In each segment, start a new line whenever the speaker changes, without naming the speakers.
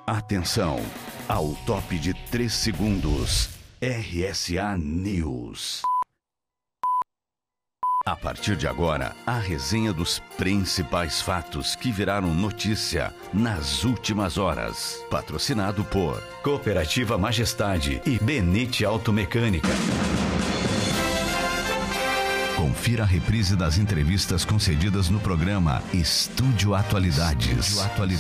Atenção, ao top de 3 segundos, RSA News. A partir de agora, a resenha dos principais fatos que viraram notícia nas últimas horas. Patrocinado por Cooperativa Majestade e Benite Automecânica. Confira a reprise das entrevistas concedidas no programa Estúdio Atualidades.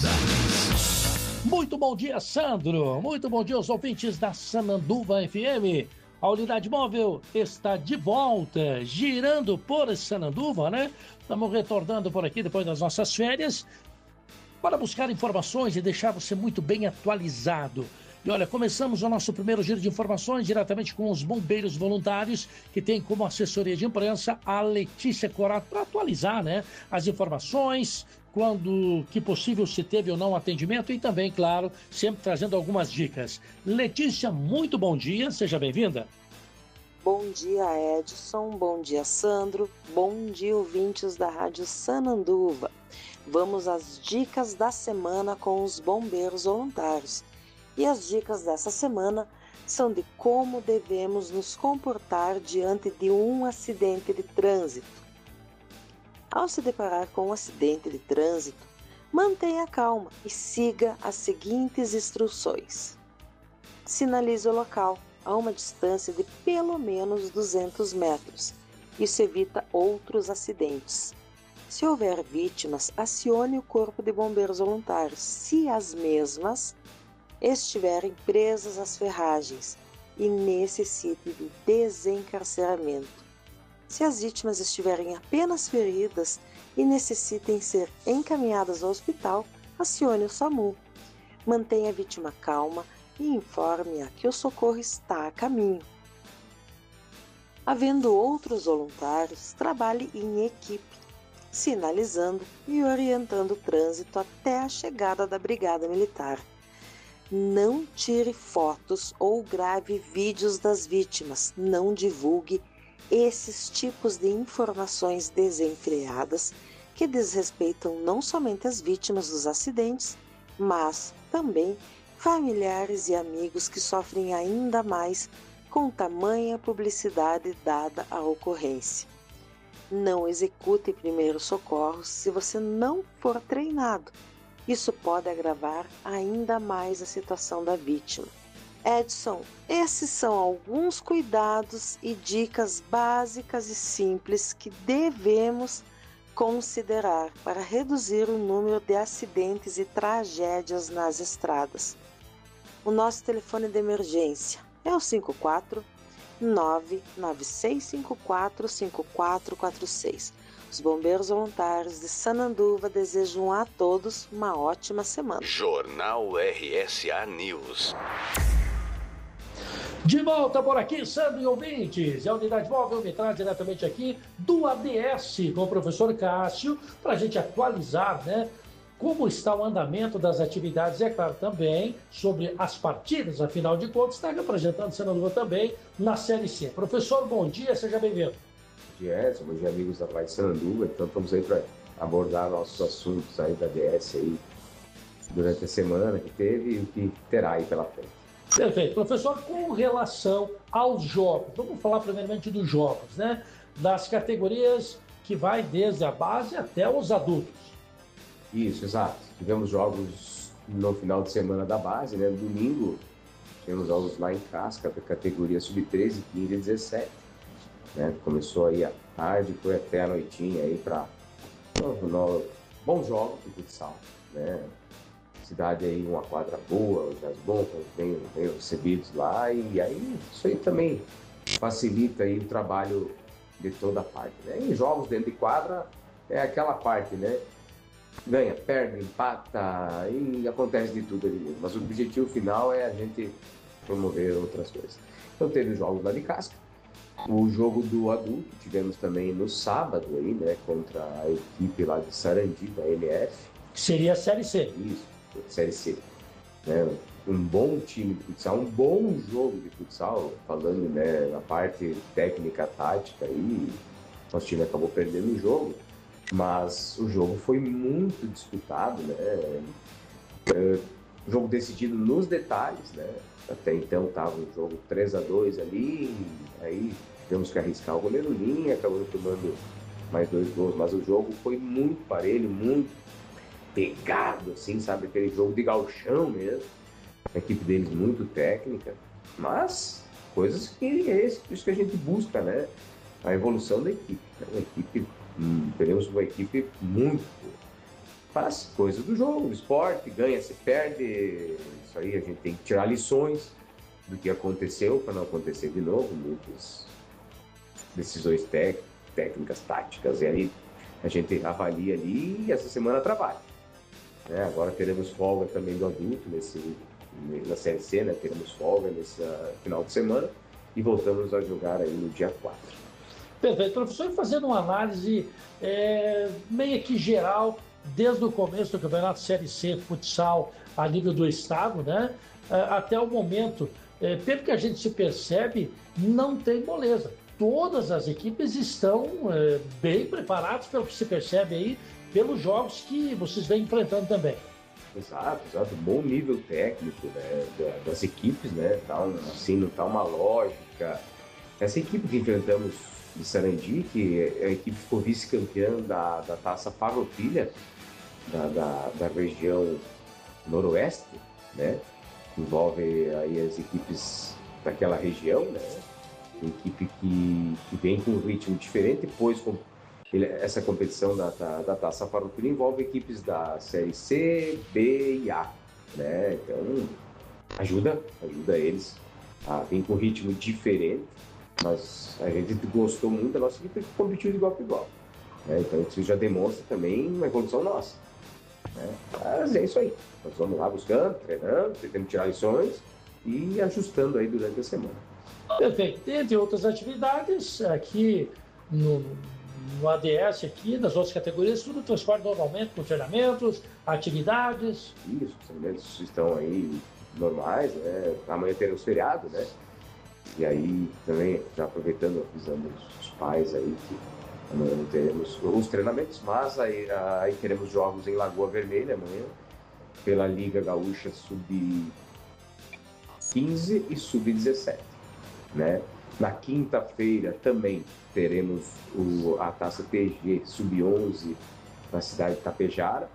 Muito bom dia, Sandro. Muito bom dia aos ouvintes da Sananduva FM. A unidade móvel está de volta, girando por Sananduva, né? Estamos retornando por aqui depois das nossas férias para buscar informações e deixar você muito bem atualizado. E olha, começamos o nosso primeiro giro de informações diretamente com os bombeiros voluntários, que tem como assessoria de imprensa a Letícia Corato, para atualizar, né, as informações, quando que possível se teve ou não atendimento e também, claro, sempre trazendo algumas dicas. Letícia, muito bom dia, seja bem-vinda.
Bom dia, Edson, bom dia, Sandro, bom dia, ouvintes da Rádio Sananduva. Vamos às dicas da semana com os bombeiros voluntários. E as dicas dessa semana são de como devemos nos comportar diante de um acidente de trânsito. Ao se deparar com um acidente de trânsito, mantenha calma e siga as seguintes instruções. Sinalize o local a uma distância de pelo menos 200 metros. Isso evita outros acidentes. Se houver vítimas, acione o Corpo de Bombeiros Voluntários, se as mesmas estiverem presas às ferragens e necessitem de desencarceramento. Se as vítimas estiverem apenas feridas e necessitem ser encaminhadas ao hospital, acione o SAMU. Mantenha a vítima calma e informe-a que o socorro está a caminho. Havendo outros voluntários, trabalhe em equipe, sinalizando e orientando o trânsito até a chegada da Brigada Militar. Não tire fotos ou grave vídeos das vítimas. Não divulgue esses tipos de informações desenfreadas que desrespeitam não somente as vítimas dos acidentes, mas também familiares e amigos que sofrem ainda mais com tamanha publicidade dada à ocorrência. Não execute primeiros socorros se você não for treinado. Isso pode agravar ainda mais a situação da vítima. Edson, esses são alguns cuidados e dicas básicas e simples que devemos considerar para reduzir o número de acidentes e tragédias nas estradas. O nosso telefone de emergência é o 54 996545446. Os bombeiros voluntários de Sananduva desejam a todos uma ótima semana.
Jornal RSA News.
De volta por aqui, Sandro e ouvintes. E a unidade móvel me traz diretamente aqui do ADS com o professor Cássio, para a gente atualizar, né, como está o andamento das atividades e, é claro, também sobre as partidas, afinal de contas, está representando Sananduva também na Série C. Professor, bom dia, seja bem-vindo.
Bom dia, amigos da Rádio Sananduva. Então estamos aí para abordar nossos assuntos aí da DS aí durante a semana que teve e o que terá aí pela frente.
Perfeito. Professor, com relação aos jogos, vamos falar primeiramente dos jogos, né? Das categorias que vai desde a base até os adultos.
Isso, exato. Tivemos jogos no final de semana da base, né? No domingo, tivemos jogos lá em Casca, da categoria sub-13, 15 e 17. Né? Começou aí à tarde, foi até a noitinha aí para bons jogos de futsal, né? Cidade aí, uma quadra boa, os bombas bem recebidos lá, e aí isso aí também facilita aí o trabalho de toda parte, né? Em jogos dentro de quadra é aquela parte, né? Ganha, perde, empata e acontece de tudo ali mesmo, mas o objetivo final é a gente promover outras coisas. Então teve os jogos lá de Casca. O jogo do adulto tivemos também no sábado aí, né, contra a equipe lá de Sarandi, da MF.
Seria a Série C.
Isso, Série C. Né, um bom time de futsal, um bom jogo de futsal, falando, né, na parte técnica, tática aí. Nosso time acabou perdendo o jogo, mas o jogo foi muito disputado, né? jogo decidido nos detalhes, né? Até então estava um jogo 3-2 ali, aí tivemos que arriscar o goleiro Linha, acabou tomando mais 2 gols, mas o jogo foi muito parelho, muito pegado, assim, sabe? Aquele jogo de gauchão mesmo. A equipe deles muito técnica, mas coisas que é isso que a gente busca, né? A evolução da equipe. Uma equipe, teremos uma equipe muito boa. Faz coisas do jogo, do esporte, ganha, se perde. Isso aí a gente tem que tirar lições do que aconteceu para não acontecer de novo. Muitas decisões técnicas, táticas, e aí a gente avalia ali e essa semana trabalha. Né? Agora teremos folga também do adulto na Série C, né? Teremos folga nesse final de semana e voltamos a jogar aí no dia 4.
Perfeito. Professor, fazendo uma análise meio que geral, desde o começo do Campeonato Série C Futsal a nível do estado, né? Até o momento, pelo que a gente se percebe, não tem moleza. Todas as equipes estão bem preparadas, pelo que se percebe aí, pelos jogos que vocês vêm enfrentando também.
Exato. Bom nível técnico, né, das equipes, né? Assim, não tá uma lógica. Essa equipe que enfrentamos de Sarandi, que é a equipe que ficou vice-campeã da Taça Farroupilha, da região noroeste, né? Envolve aí as equipes daquela região, né? Uma equipe que vem com um ritmo diferente, depois essa competição da Taça Farroupilha envolve equipes da Série C, B e A, né? Então ajuda eles a vir com um ritmo diferente, mas a gente gostou muito da nossa equipe que competiu de igual para igual, né? Então isso já demonstra também uma evolução nossa, né? Mas é isso aí, nós vamos lá buscando, treinando, tentando tirar lições e ajustando aí durante a semana.
Perfeito. Entre outras atividades, aqui no ADS, aqui, das outras categorias, tudo transporte normalmente com treinamentos, atividades.
Isso, os treinamentos estão aí normais, né? Amanhã teremos feriado, né? E aí também, já aproveitando, avisando os pais aí que amanhã não teremos os treinamentos, mas aí teremos jogos em Lagoa Vermelha amanhã, pela Liga Gaúcha Sub-15 e Sub-17, né? Na quinta-feira também teremos a Taça PG Sub-11 na cidade de Tapejara.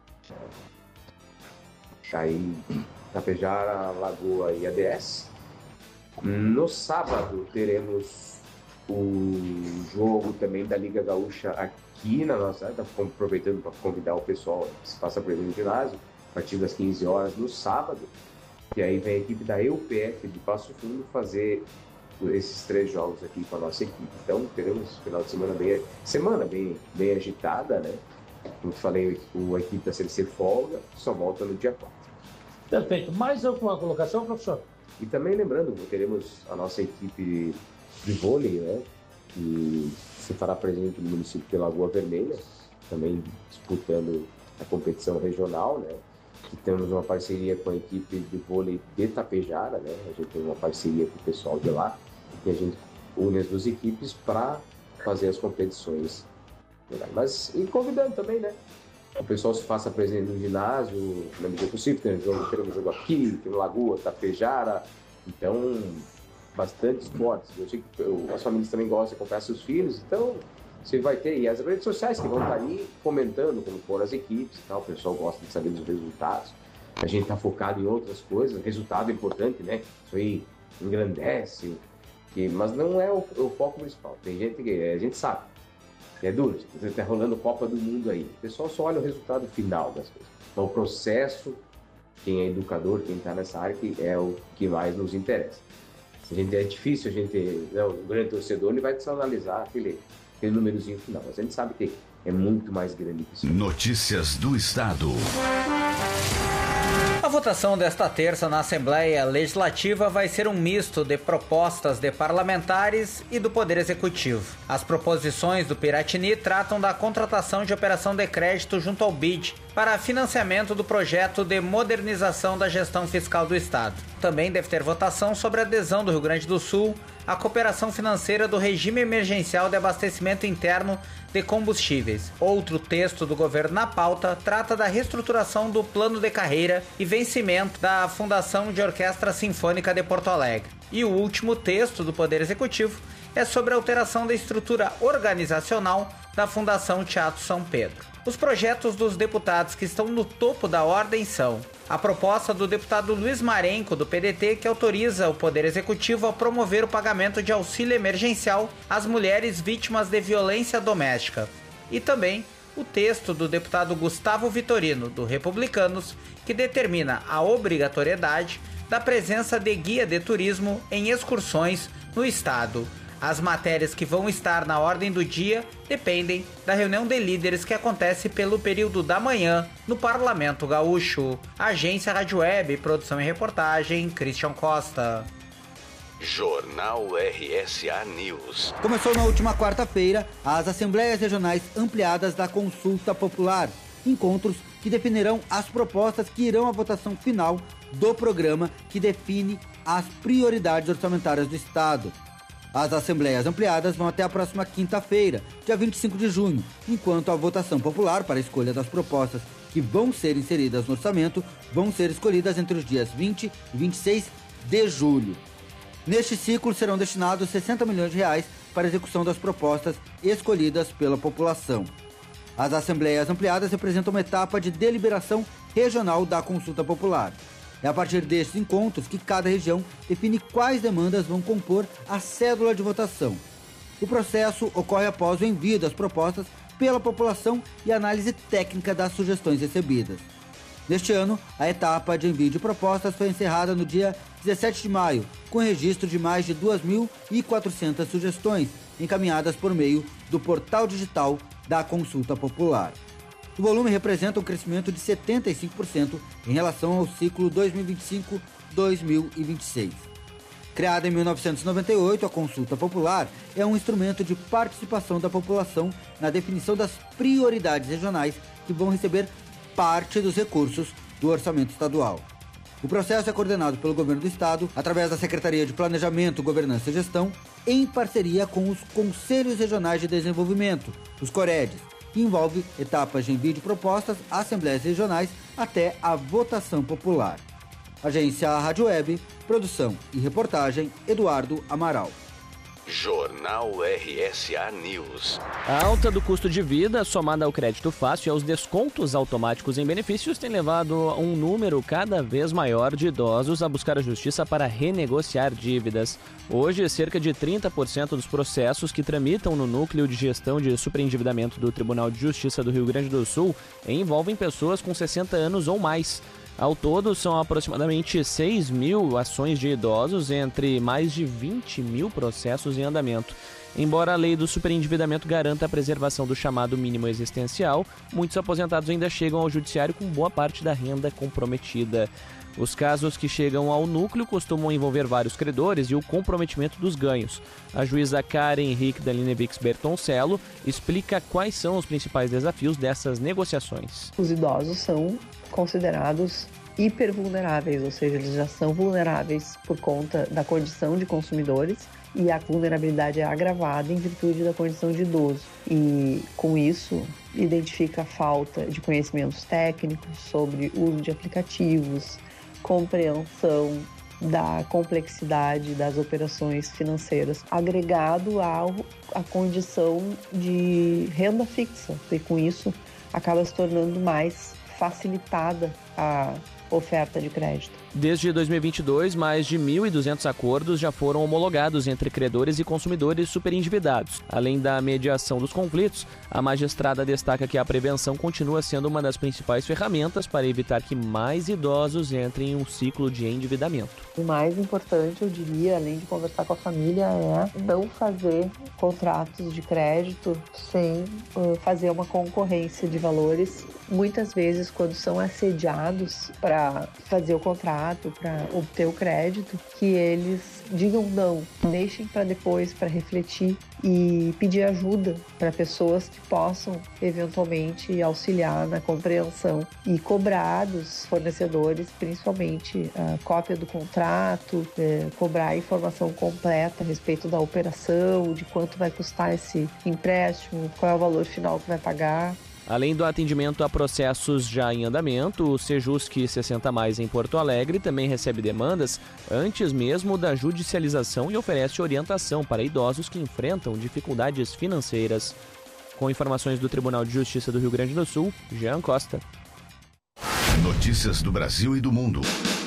Aí, Tapejara, Lagoa e ADS. No sábado teremos o jogo também da Liga Gaúcha aqui na nossa área, aproveitando para convidar o pessoal que se faça presente no ginásio, a partir das 15 horas no sábado. E aí vem a equipe da EUPF de Passo Fundo fazer esses 3 jogos aqui com a nossa equipe. Então teremos final de semana bem agitada, né? Como eu falei, a equipe da CLC folga, só volta no dia 4.
Perfeito. Mais alguma colocação, professor?
E também lembrando, teremos a nossa equipe de vôlei, né? Que se fará presente no município de Lagoa Vermelha, também disputando a competição regional, né? Que temos uma parceria com a equipe de vôlei de Tapejara, né? A gente tem uma parceria com o pessoal de lá e a gente une as 2 equipes para fazer as competições. Mas e convidando também, né? O pessoal se faça presente no ginásio, na medida possível. Teremos jogo aqui, tem Lagoa, Tapejara, então bastante esportes. Eu sei que as famílias também gostam de acompanhar seus filhos, então você vai ter, e as redes sociais que vão estar ali comentando como foram as equipes e tal, o pessoal gosta de saber dos resultados. A gente está focado em outras coisas, resultado é importante, né? Isso aí engrandece, mas não é o foco principal. Tem gente que a gente sabe, é duro, você está rolando Copa do Mundo aí, o pessoal só olha o resultado final das coisas. Então o processo, quem é educador, quem está nessa área, que é o que mais nos interessa. É difícil o grande torcedor ele vai analisar aquele númerozinho final. Mas a gente sabe que é muito mais grande que isso.
Notícias do Estado.
A votação desta terça na Assembleia Legislativa vai ser um misto de propostas de parlamentares e do Poder Executivo. As proposições do Piratini tratam da contratação de operação de crédito junto ao BID, para financiamento do projeto de modernização da gestão fiscal do Estado. Também deve ter votação sobre a adesão do Rio Grande do Sul à cooperação financeira do regime emergencial de abastecimento interno de combustíveis. Outro texto do governo na pauta trata da reestruturação do plano de carreira e vencimento da Fundação de Orquestra Sinfônica de Porto Alegre. E o último texto do Poder Executivo é sobre a alteração da estrutura organizacional da Fundação Teatro São Pedro. Os projetos dos deputados que estão no topo da ordem são a proposta do deputado Luiz Marenco, do PDT, que autoriza o Poder Executivo a promover o pagamento de auxílio emergencial às mulheres vítimas de violência doméstica. E também o texto do deputado Gustavo Vitorino, do Republicanos, que determina a obrigatoriedade da presença de guia de turismo em excursões no estado. As matérias que vão estar na ordem do dia dependem da reunião de líderes que acontece pelo período da manhã no Parlamento Gaúcho. Agência Rádio Web, produção e reportagem, Christian Costa.
Jornal RSA News.
Começou na última quarta-feira as Assembleias Regionais Ampliadas da Consulta Popular. Encontros que definirão as propostas que irão à votação final do programa que define as prioridades orçamentárias do Estado. As Assembleias Ampliadas vão até a próxima quinta-feira, dia 25 de junho, enquanto a votação popular para a escolha das propostas que vão ser inseridas no orçamento vão ser escolhidas entre os dias 20 e 26 de julho. Neste ciclo serão destinados 60 milhões de reais para a execução das propostas escolhidas pela população. As Assembleias Ampliadas representam uma etapa de deliberação regional da consulta popular. É a partir destes encontros que cada região define quais demandas vão compor a cédula de votação. O processo ocorre após o envio das propostas pela população e análise técnica das sugestões recebidas. Neste ano, a etapa de envio de propostas foi encerrada no dia 17 de maio, com registro de mais de 2.400 sugestões encaminhadas por meio do portal digital da Consulta Popular. O volume representa um crescimento de 75% em relação ao ciclo 2025-2026. Criada em 1998, a Consulta Popular é um instrumento de participação da população na definição das prioridades regionais que vão receber parte dos recursos do orçamento estadual. O processo é coordenado pelo Governo do Estado, através da Secretaria de Planejamento, Governança e Gestão, em parceria com os Conselhos Regionais de Desenvolvimento, os COREDs, que envolve etapas de envio de propostas às Assembleias Regionais até a votação popular. Agência Rádio Web, produção e reportagem, Eduardo Amaral.
Jornal RSA News.
A alta do custo de vida, somada ao crédito fácil e aos descontos automáticos em benefícios, tem levado a um número cada vez maior de idosos a buscar a justiça para renegociar dívidas. Hoje, cerca de 30% dos processos que tramitam no Núcleo de Gestão de Superendividamento do Tribunal de Justiça do Rio Grande do Sul envolvem pessoas com 60 anos ou mais. Ao todo, são aproximadamente 6 mil ações de idosos entre mais de 20 mil processos em andamento. Embora a lei do superendividamento garanta a preservação do chamado mínimo existencial, muitos aposentados ainda chegam ao judiciário com boa parte da renda comprometida. Os casos que chegam ao núcleo costumam envolver vários credores e o comprometimento dos ganhos. A juíza Karen Henrique Dalinevics Bertoncello explica quais são os principais desafios dessas negociações.
Os idosos são considerados hipervulneráveis, ou seja, eles já são vulneráveis por conta da condição de consumidores e a vulnerabilidade é agravada em virtude da condição de idoso. E com isso, identifica a falta de conhecimentos técnicos sobre o uso de aplicativos, compreensão da complexidade das operações financeiras, agregado à condição de renda fixa, e com isso acaba se tornando mais facilitada a oferta de crédito.
Desde 2022, mais de 1.200 acordos já foram homologados entre credores e consumidores superendividados. Além da mediação dos conflitos, a magistrada destaca que a prevenção continua sendo uma das principais ferramentas para evitar que mais idosos entrem em um ciclo de endividamento.
O mais importante, eu diria, além de conversar com a família, é não fazer contratos de crédito sem fazer uma concorrência de valores. Muitas vezes, quando são assediados autorizados para fazer o contrato, para obter o crédito, que eles digam não, deixem para depois, para refletir e pedir ajuda para pessoas que possam eventualmente auxiliar na compreensão e cobrar dos fornecedores, principalmente a cópia do contrato, cobrar a informação completa a respeito da operação, de quanto vai custar esse empréstimo, qual é o valor final que vai pagar.
Além do atendimento a processos já em andamento, o Sejusc 60+ em Porto Alegre também recebe demandas antes mesmo da judicialização e oferece orientação para idosos que enfrentam dificuldades financeiras. Com informações do Tribunal de Justiça do Rio Grande do Sul, Jean Costa.
Notícias do Brasil e do mundo.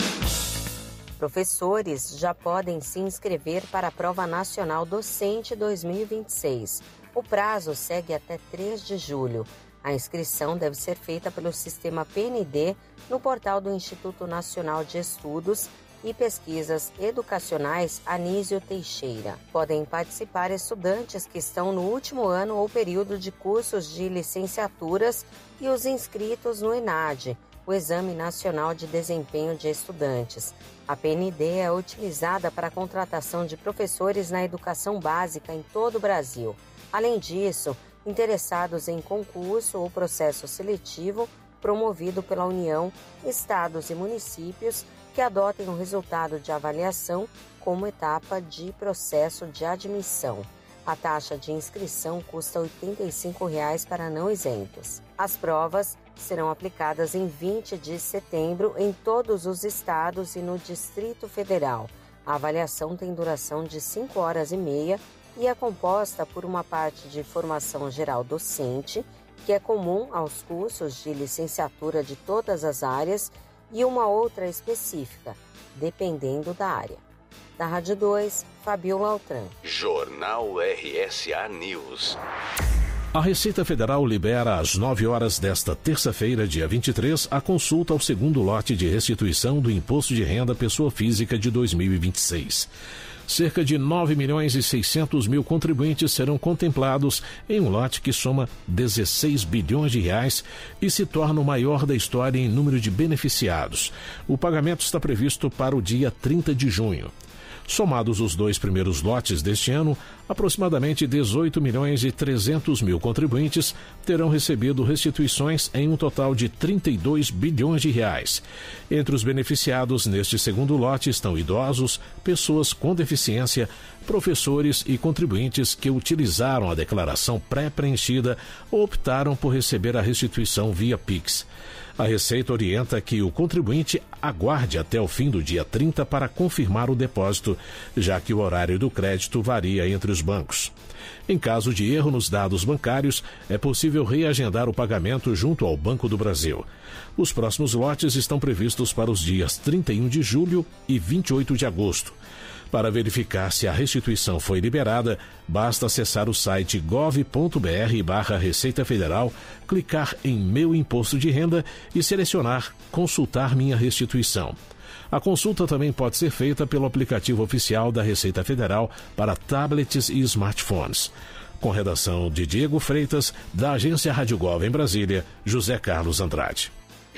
Professores já podem se inscrever para a Prova Nacional Docente 2026. O prazo segue até 3 de julho. A inscrição deve ser feita pelo sistema PND no portal do Instituto Nacional de Estudos e Pesquisas Educacionais Anísio Teixeira. Podem participar estudantes que estão no último ano ou período de cursos de licenciaturas e os inscritos no ENAD, o Exame Nacional de Desempenho de Estudantes. A PND é utilizada para a contratação de professores na educação básica em todo o Brasil. Além disso, interessados em concurso ou processo seletivo promovido pela União, estados e municípios que adotem o resultado de avaliação como etapa de processo de admissão. A taxa de inscrição custa R$ 85,00 para não isentos. As provas serão aplicadas em 20 de setembro em todos os estados e no Distrito Federal. A avaliação tem duração de 5 horas e meia e é composta por uma parte de formação geral docente, que é comum aos cursos de licenciatura de todas as áreas, e uma outra específica, dependendo da área. Da Rádio 2, Fabiola Altran.
Jornal RSA News.
A Receita Federal libera às 9 horas desta terça-feira, dia 23, a consulta ao segundo lote de restituição do Imposto de Renda Pessoa Física de 2026. Cerca de 9.600.000 contribuintes serão contemplados em um lote que soma 16 bilhões de reais e se torna o maior da história em número de beneficiados. O pagamento está previsto para o dia 30 de junho. Somados os 2 primeiros lotes deste ano, aproximadamente 18.300.000 contribuintes terão recebido restituições em um total de 32 bilhões de reais. Entre os beneficiados neste segundo lote estão idosos, pessoas com deficiência, professores e contribuintes que utilizaram a declaração pré-preenchida ou optaram por receber a restituição via Pix. A Receita orienta que o contribuinte aguarde até o fim do dia 30 para confirmar o depósito, já que o horário do crédito varia entre os bancos. Em caso de erro nos dados bancários, é possível reagendar o pagamento junto ao Banco do Brasil. Os próximos lotes estão previstos para os dias 31 de julho e 28 de agosto. Para verificar se a restituição foi liberada, basta acessar o site gov.br/Receita Federal, clicar em Meu Imposto de Renda e selecionar Consultar Minha Restituição. A consulta também pode ser feita pelo aplicativo oficial da Receita Federal para tablets e smartphones. Com redação de Diego Freitas, da agência Rádio Gov em Brasília, José Carlos Andrade.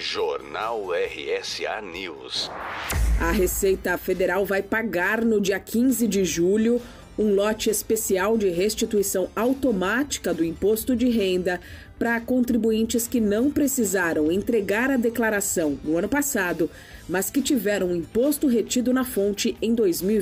Jornal RSA News.
A Receita Federal vai pagar no dia 15 de julho um lote especial de restituição automática do imposto de renda para contribuintes que não precisaram entregar a declaração no ano passado, mas que tiveram o imposto retido na fonte em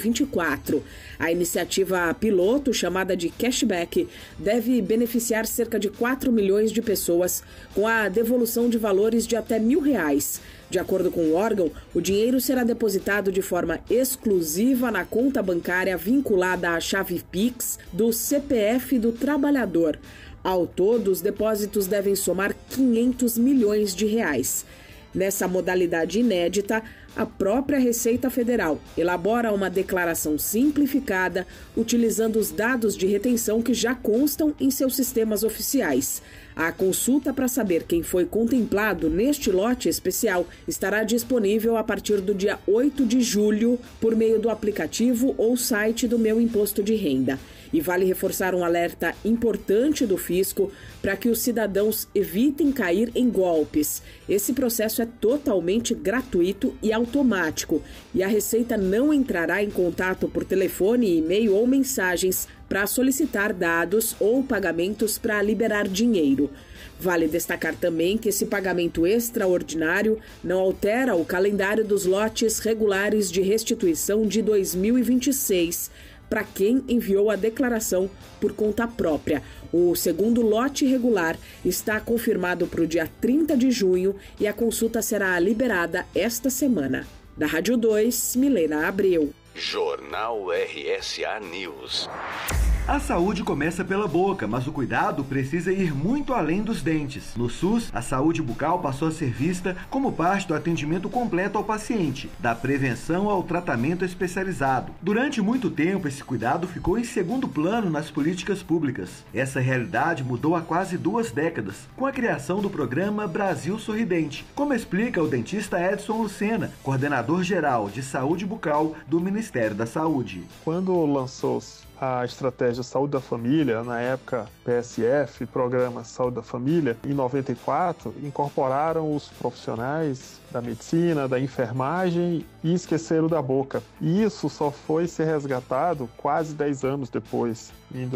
2024. A iniciativa piloto, chamada de Cashback, deve beneficiar cerca de 4 milhões de pessoas com a devolução de valores de até R$1.000. De acordo com o órgão, o dinheiro será depositado de forma exclusiva na conta bancária vinculada à chave Pix do CPF do trabalhador. Ao todo, os depósitos devem somar 500 milhões de reais. Nessa modalidade inédita, a própria Receita Federal elabora uma declaração simplificada utilizando os dados de retenção que já constam em seus sistemas oficiais. A consulta para saber quem foi contemplado neste lote especial estará disponível a partir do dia 8 de julho por meio do aplicativo ou site do Meu Imposto de Renda. E vale reforçar um alerta importante do fisco para que os cidadãos evitem cair em golpes. Esse processo é totalmente gratuito e automático, e a Receita não entrará em contato por telefone, e-mail ou mensagens para solicitar dados ou pagamentos para liberar dinheiro. Vale destacar também que esse pagamento extraordinário não altera o calendário dos lotes regulares de restituição de 2026, para quem enviou a declaração por conta própria. O segundo lote regular está confirmado para o dia 30 de junho e a consulta será liberada esta semana. Da Rádio 2, Milena Abreu.
Jornal RSA News.
A saúde começa pela boca, mas o cuidado precisa ir muito além dos dentes. No SUS, a saúde bucal passou a ser vista como parte do atendimento completo ao paciente, da prevenção ao tratamento especializado. Durante muito tempo, esse cuidado ficou em segundo plano nas políticas públicas. Essa realidade mudou há quase 2 décadas, com a criação do programa Brasil Sorridente, como explica o dentista Edson Lucena, coordenador geral de saúde bucal do Ministério da Saúde.
Quando lançou-se a estratégia Saúde da Família, na época PSF, Programa Saúde da Família, em 94, incorporaram os profissionais da medicina, da enfermagem e esqueceram da boca. E isso só foi ser resgatado quase 10 anos depois. Em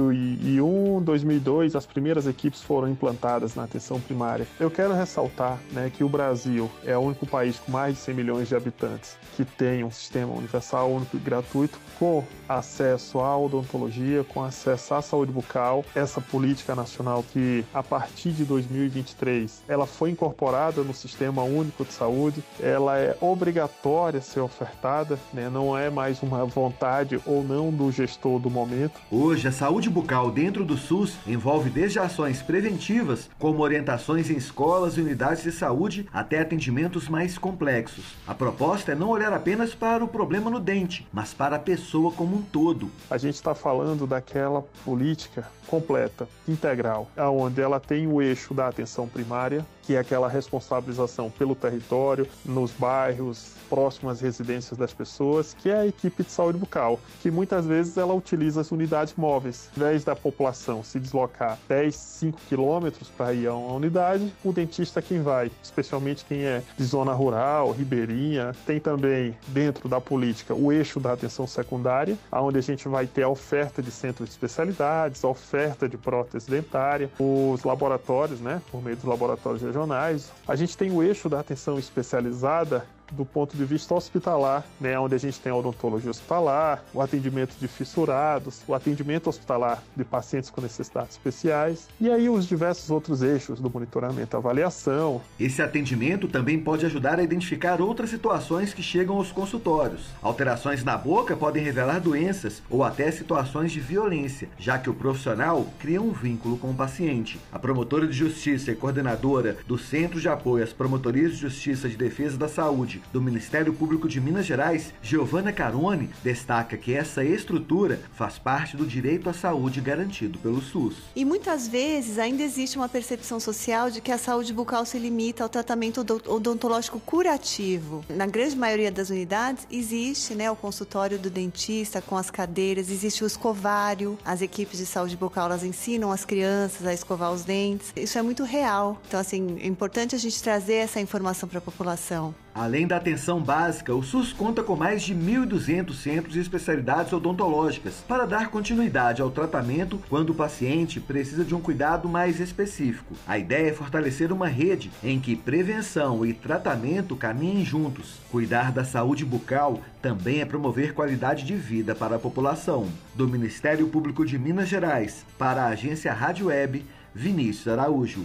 2001, 2002, as primeiras equipes foram implantadas na atenção primária. Eu quero ressaltar, que o Brasil é o único país com mais de 100 milhões de habitantes que tem um sistema universal, único e gratuito, com acesso à odontologia, com acesso à saúde bucal. Essa política nacional que, a partir de 2023, ela foi incorporada no Sistema Único de Saúde, ela é obrigatória a ser ofertada, não é mais uma vontade ou não do gestor do momento.
Hoje, a saúde bucal dentro do SUS envolve desde ações preventivas, como orientações em escolas e unidades de saúde, até atendimentos mais complexos. A proposta é não olhar apenas para o problema no dente, mas para a pessoa como um todo.
A gente está falando daquela política completa, integral, onde ela tem o eixo da atenção primária, que é aquela responsabilização pelo território, nos bairros, próximas às residências das pessoas, que é a equipe de saúde bucal, que muitas vezes ela utiliza as unidades móveis. Ao invés da população se deslocar 5 quilômetros para ir a uma unidade, o dentista é quem vai, especialmente quem é de zona rural, ribeirinha. Tem também, dentro da política, o eixo da atenção secundária, onde a gente vai ter a oferta de centros de especialidades, a oferta de prótese dentária, os laboratórios, por meio dos laboratórios regionais. A gente tem o eixo da atenção especializada do ponto de vista hospitalar, onde a gente tem a odontologia hospitalar, o atendimento de fissurados, o atendimento hospitalar de pacientes com necessidades especiais, e aí os diversos outros eixos do monitoramento e avaliação.
Esse atendimento também pode ajudar a identificar outras situações que chegam aos consultórios. Alterações na boca podem revelar doenças ou até situações de violência, já que o profissional cria um vínculo com o paciente. A promotora de justiça e coordenadora do Centro de Apoio às Promotorias de Justiça de Defesa da Saúde do Ministério Público de Minas Gerais, Giovana Carone, destaca que essa estrutura faz parte do direito à saúde garantido pelo SUS.
E muitas vezes ainda existe uma percepção social de que a saúde bucal se limita ao tratamento odontológico curativo. Na grande maioria das unidades existe o consultório do dentista com as cadeiras, existe o escovário, as equipes de saúde bucal elas ensinam as crianças a escovar os dentes. Isso é muito real. Então, é importante a gente trazer essa informação para a população.
Além da atenção básica, o SUS conta com mais de 1.200 centros de especialidades odontológicas para dar continuidade ao tratamento quando o paciente precisa de um cuidado mais específico. A ideia é fortalecer uma rede em que prevenção e tratamento caminhem juntos. Cuidar da saúde bucal também é promover qualidade de vida para a população. Do Ministério Público de Minas Gerais, para a agência Rádio Web, Vinícius Araújo.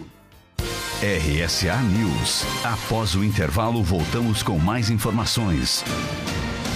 RSA News. Após o intervalo, voltamos com mais informações.